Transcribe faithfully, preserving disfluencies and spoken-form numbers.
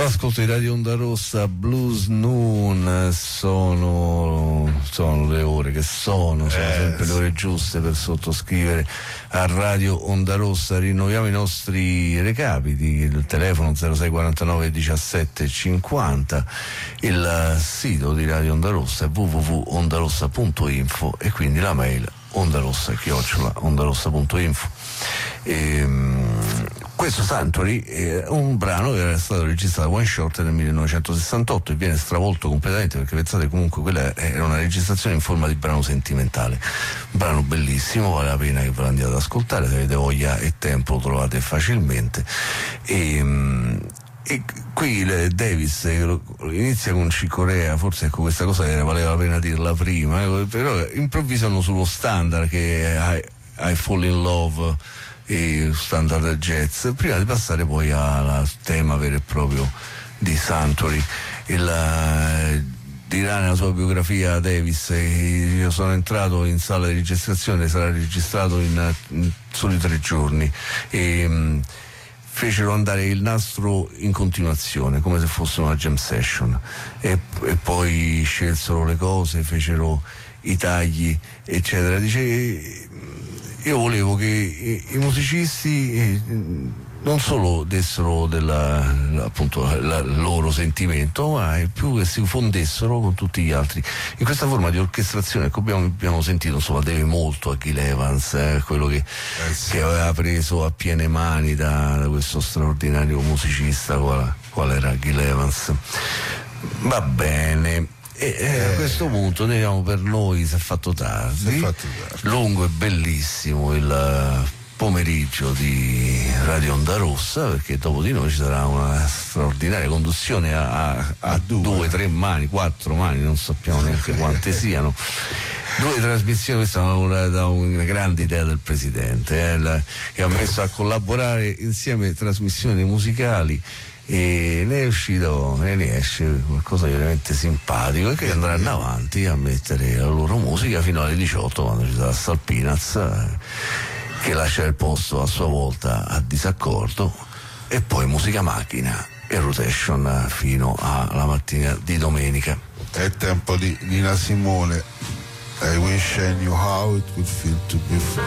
All'ascolto di Radio Onda Rossa, Blues Noon, sono, sono le ore che sono, sono eh, sempre le ore giuste per sottoscrivere a Radio Onda Rossa. Rinnoviamo i nostri recapiti, il telefono zero sei quarantanove diciassette cinquanta, il sito di Radio Onda Rossa è w w w punto ondarossa punto info e quindi la mail ondarossa chiocciola ondarossa punto info. Ehm, questo Sanctuary è un brano che era stato registrato One Shot nel millenovecentosessantotto e viene stravolto completamente, perché pensate, comunque quella era una registrazione in forma di brano sentimentale, un brano bellissimo, vale la pena che ve lo andiate ad ascoltare, se avete voglia e tempo lo trovate facilmente. E, e qui Davis inizia con Chick Corea, forse ecco questa cosa era, valeva la pena dirla prima, però improvvisano sullo standard che è I, I Fall in Love e standard jazz, prima di passare poi al tema vero e proprio di Sanctuary. Il, dirà nella sua biografia Davis: io sono entrato in sala di registrazione, sarà registrato in, in soli tre giorni e mh, fecero andare il nastro in continuazione come se fosse una jam session e, e poi scelsero le cose, fecero i tagli eccetera. Dice, io volevo che i, i musicisti non solo dessero della, appunto la, il loro sentimento, ma più che si fondessero con tutti gli altri. In questa forma di orchestrazione, ecco, abbiamo, abbiamo sentito, insomma, deve molto a Gil Evans, eh, quello che, eh sì. che aveva preso a piene mani da, da questo straordinario musicista qual, qual era Gil Evans. Va bene. E eh, a questo punto teniamo per noi, si è fatto tardi, si è fatto tardi. Lungo e bellissimo il pomeriggio di Radio Onda Rossa, perché dopo di noi ci sarà una straordinaria conduzione a, a, a due. due, tre mani, quattro mani, non sappiamo neanche quante siano. Due trasmissioni, questa è una, una, una grande idea del Presidente, eh, la, che ha messo a collaborare insieme trasmissioni musicali, e ne è uscito, ne esce qualcosa di veramente simpatico e che andranno avanti a mettere la loro musica fino alle diciotto, quando ci sarà Salpinaz che lascia il posto a sua volta a Disaccordo, e poi musica macchina e rotation fino alla mattina di domenica. È tempo di Nina Simone. I wish I knew how it would feel to be free.